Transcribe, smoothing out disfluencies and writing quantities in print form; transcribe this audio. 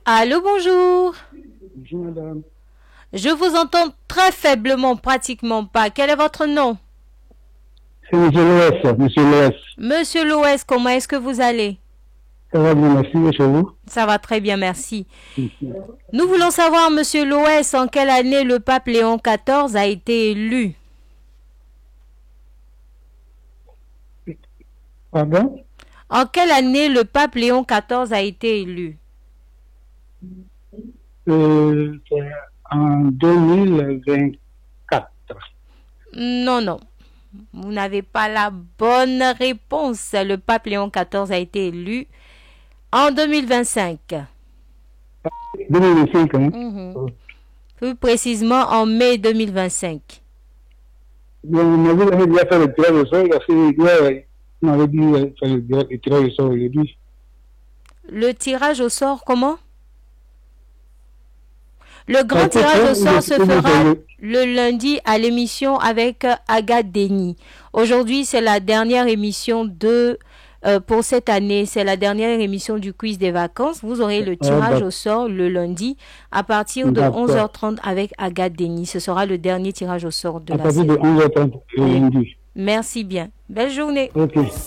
Allô, bonjour. Bonjour madame. Je vous entends très faiblement, pratiquement pas. Quel est votre nom? C'est Monsieur Loès, Monsieur Loès. Monsieur Loès, comment est-ce que vous allez? Ça va bien, merci, et chez vous? Ça va très bien, merci. Nous voulons savoir, Monsieur Loès, en quelle année le pape Léon XIV a été élu? Pardon? En quelle année le pape Léon XIV a été élu? C'est en 2024. Non, non. Vous n'avez pas la bonne réponse. Le pape Léon XIV a été élu en 2025. 2025, hein? Plus précisément en mai 2025. On avait déjà fait le tirage au sort, il a fait on avait dit faire le tirage au sort aujourd'hui. Le tirage au sort, comment? Le grand tirage au sort se fera le lundi à l'émission avec Agathe Denis. Aujourd'hui, c'est la dernière émission pour cette année. C'est la dernière émission du quiz des vacances. Vous aurez le tirage au sort le lundi à partir de 11h30 avec Agathe Denis. Ce sera le dernier tirage au sort de la saison. À partir de 11h30 le lundi. Merci bien. Belle journée. Ok.